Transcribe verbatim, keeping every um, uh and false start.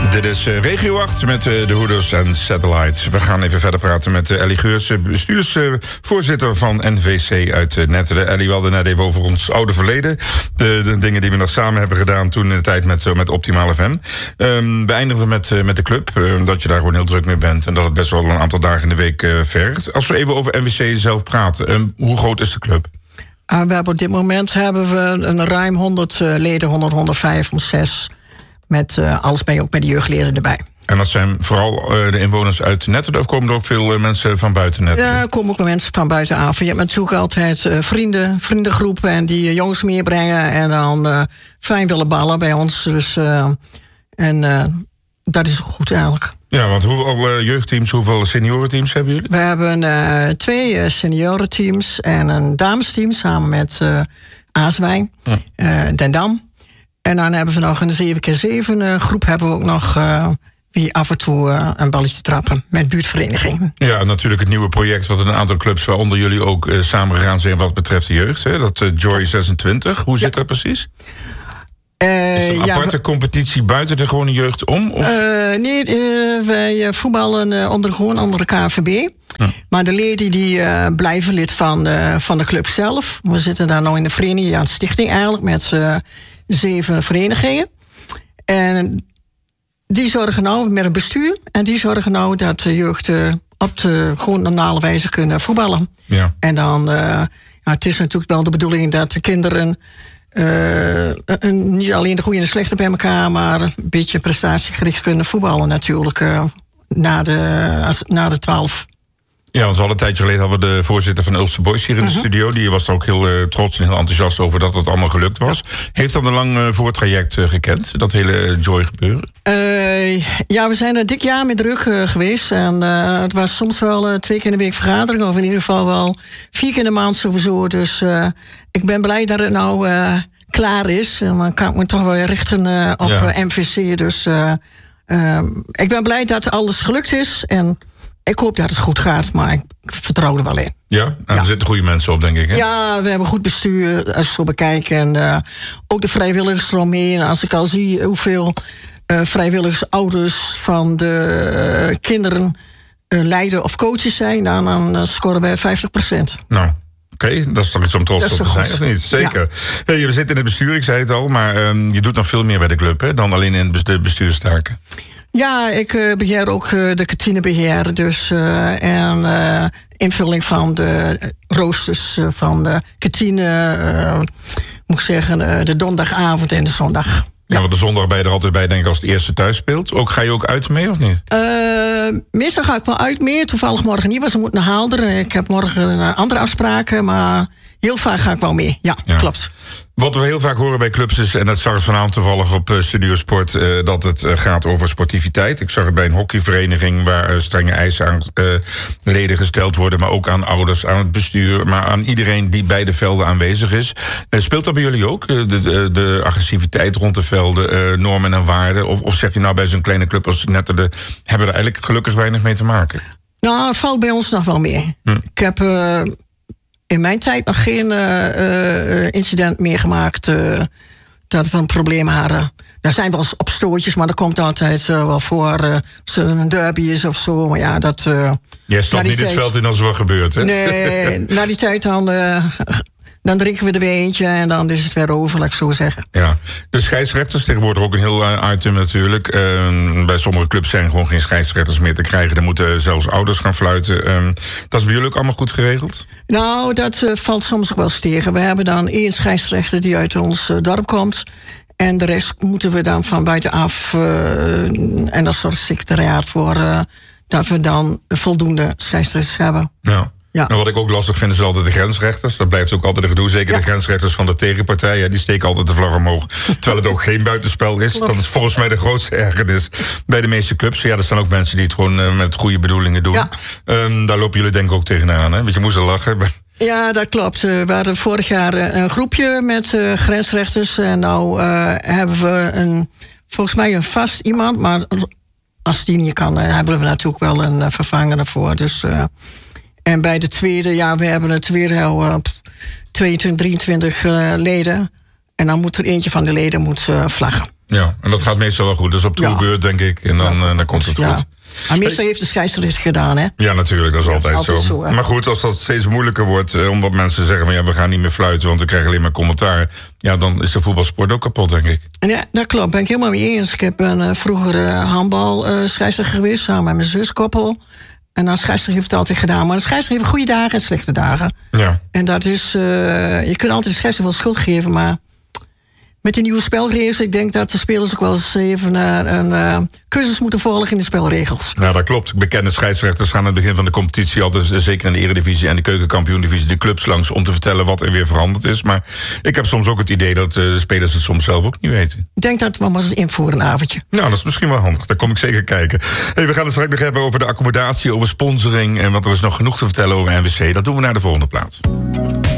Dit is uh, Regio acht met uh, de Hoeders en Satellite. We gaan even verder praten met uh, Ellie Geurts, bestuursvoorzitter uh, van N V C uit uh, Netteren. Ellie, we hadden net even over ons oude verleden. De, de dingen die we nog samen hebben gedaan toen in de tijd met, uh, met Optimaal F M. Um, we eindigden met, uh, met de club, uh, dat je daar gewoon heel druk mee bent. En dat het best wel een aantal dagen in de week uh, vergt. Als we even over N V C zelf praten, um, hoe groot is de club? Uh, we hebben op dit moment hebben we een ruim honderd uh, leden, honderd, honderdvijf, zes. Met uh, alles bij, ook bij de jeugdleden erbij. En dat zijn vooral uh, de inwoners uit Netteren, of komen er ook veel uh, mensen van buiten Netteren? Ja, er komen ook mensen van buitenaf. Je hebt natuurlijk altijd uh, vrienden, vriendengroepen en die uh, jongens meebrengen en dan uh, fijn willen ballen bij ons. Dus, uh, en uh, dat is goed eigenlijk. Ja, want hoeveel uh, jeugdteams, hoeveel seniorenteams hebben jullie? We hebben uh, twee uh, seniorenteams en een damesteam samen met uh, Aaswijn, ja. uh, Den Dam. En dan hebben we nog een zeven keer zeven uh, groep hebben we ook nog uh, wie af en toe uh, een balletje trappen met buurtverenigingen. Ja, natuurlijk het nieuwe project wat een aantal clubs, waaronder jullie ook uh, samen gegaan zijn wat betreft de jeugd. Hè? Dat uh, Joy zesentwintig. Hoe zit ja. dat precies? Uh, is er een aparte ja, we, competitie buiten de gewone jeugd om? Of? Uh, nee, uh, wij voetballen uh, onder gewoon onder de K N V B. Ja. Maar de leden die uh, blijven lid van, uh, van de club zelf. We zitten daar nou in de vereniging, ja, een stichting eigenlijk, met uh, zeven verenigingen. En die zorgen nou met een bestuur. En die zorgen nou dat de jeugd uh, op de gewoon normale wijze kunnen voetballen. Ja. En dan, uh, ja, het is natuurlijk wel de bedoeling dat de kinderen Uh, een, niet alleen de goede en de slechte bij elkaar, maar een beetje prestatiegericht kunnen voetballen natuurlijk uh, na de, als, na de twaalf. Ja, want we hadden een tijdje geleden hadden we de voorzitter van Ulster Boys hier in de uh-huh. studio. Die was er ook heel uh, trots en heel enthousiast over dat het allemaal gelukt was. Ja. Heeft dat een lang uh, voortraject uh, gekend, dat hele Joy gebeuren? Uh, ja, we zijn er dik jaar mee druk uh, geweest. En uh, het was soms wel uh, twee keer in de week vergadering. Of in ieder geval wel vier keer in de maand sowieso. Dus uh, ik ben blij dat het nou uh, klaar is. En dan kan ik me toch wel richten uh, op ja. uh, M V C. Dus uh, uh, ik ben blij dat alles gelukt is. En ik hoop dat het goed gaat, maar ik vertrouw er wel in. Ja, en ja. er zitten goede mensen op, denk ik. Hè? Ja, we hebben goed bestuur, als ik zo bekijk. En uh, ook de vrijwilligers eromheen. En als ik al zie hoeveel uh, vrijwilligers, ouders van de uh, kinderen uh, leiden of coaches zijn, dan, dan uh, scoren wij vijftig procent. Nou. Oké, okay, dat is toch iets om trots op te zijn, of niet? Zeker. Ja. Hey, je zit in het bestuur, ik zei het al, maar um, je doet nog veel meer bij de club, hè, dan alleen in de bestuurstaken. Ja, ik uh, beheer ook uh, de kantinebeheer, dus uh, en uh, invulling van de roosters uh, van de kantine, uh, moet ik zeggen, uh, de donderdagavond en de zondag. Ja. Ja, want de zondag ben je er altijd bij, denk ik, als het eerste thuis speelt. Ook, ga je ook uit mee, of niet? Uh, meestal ga ik wel uit mee. Toevallig morgen niet, want ze moeten naar Haalderen. Ik heb morgen uh, andere afspraken, maar heel vaak ga ik wel mee. Ja, ja. Klopt. Wat we heel vaak horen bij clubs is, en dat zag ik vanavond toevallig op uh, Studio Sport, uh, dat het uh, gaat over sportiviteit. Ik zag het bij een hockeyvereniging waar uh, strenge eisen aan uh, leden gesteld worden, maar ook aan ouders, aan het bestuur, maar aan iedereen die bij de velden aanwezig is. Uh, speelt dat bij jullie ook? Uh, de, de, de agressiviteit rond de velden, uh, normen en waarden? Of, of zeg je nou bij zo'n kleine club als Netteren, hebben we er eigenlijk gelukkig weinig mee te maken? Nou, het valt bij ons nog wel meer. Hm. Ik heb Uh... in mijn tijd nog geen uh, uh, incident meegemaakt uh, dat we een probleem hadden. Daar zijn wel eens opstootjes, maar dat komt altijd uh, wel voor. Uh, als er een derby is of zo, maar ja, dat Uh, Jij stapt niet tijd het veld in als er wat gebeurt, hè? Nee, na die tijd dan Uh, dan drinken we er weer eentje en dan is het weer over, laat ik zo zeggen. Ja, de scheidsrechters, tegenwoordig ook een heel uh, item natuurlijk. Uh, bij sommige clubs zijn gewoon geen scheidsrechters meer te krijgen. Er moeten zelfs ouders gaan fluiten. Uh, dat is bij jullie ook allemaal goed geregeld? Nou, dat uh, valt soms ook wel eens tegen. We hebben dan één scheidsrechter die uit ons uh, dorp komt. En de rest moeten we dan van buitenaf Uh, en dat soort secretariaat voor Uh, dat we dan voldoende scheidsrechters hebben. Ja. Ja. Nou, wat ik ook lastig vind is altijd de grensrechters. Dat blijft ook altijd een gedoe. Zeker ja. de grensrechters van de tegenpartij. Ja, die steken altijd de vlag omhoog. Terwijl het ook geen buitenspel is. Dat is volgens mij de grootste ergernis bij de meeste clubs. Ja, er staan ook mensen die het gewoon uh, met goede bedoelingen doen. Ja. Um, daar lopen jullie denk ik ook tegenaan. Hè? Want je moest er lachen. Ja, dat klopt. We hadden vorig jaar een groepje met uh, grensrechters. En nou uh, hebben we een, volgens mij een vast iemand. Maar als die niet kan, dan hebben we natuurlijk wel een uh, vervanger ervoor. Dus Uh, En bij de tweede, ja, we hebben het weer heel uh, tweeëntwintig, drieëntwintig uh, leden. En dan moet er eentje van de leden moet uh, vlaggen. Ja, en dat gaat meestal wel goed. Dat is op toerbeurt, ja. denk ik. En dan, ja, uh, dan komt het ja. goed. Maar meestal heeft de scheidsrechter gedaan, hè? Ja, natuurlijk. Dat is ja, altijd, dat is altijd zo. zo maar goed, als dat steeds moeilijker wordt... Uh, omdat mensen zeggen van ja, we gaan niet meer fluiten... want we krijgen alleen maar commentaar... ja, dan is de voetbalsport ook kapot, denk ik. Ja, dat klopt. Ben ik helemaal mee eens. Ik heb een uh, vroeger uh, handbal uh, scheidsrechter geweest... samen met mijn zus koppel. En dan scheidsrechter heeft het altijd gedaan. Maar de scheidsrechter heeft goede dagen en slechte dagen. Ja. En dat is... Uh, je kunt altijd de scheidsrechter wel schuld geven, maar... met die nieuwe spelregels, ik denk dat de spelers ook wel eens even uh, een uh, cursus moeten volgen in de spelregels. Nou, dat klopt. Bekende scheidsrechters gaan aan het begin van de competitie altijd, zeker in de Eredivisie en de Keukenkampioen-divisie, de clubs langs om te vertellen wat er weer veranderd is. Maar ik heb soms ook het idee dat uh, de spelers het soms zelf ook niet weten. Ik denk dat we maar eens invoeren een avondje. Nou, dat is misschien wel handig. Daar kom ik zeker kijken. Hey, we gaan het straks nog hebben over de accommodatie, over sponsoring. En want er is nog genoeg te vertellen over N W C. Dat doen we naar de volgende plaats.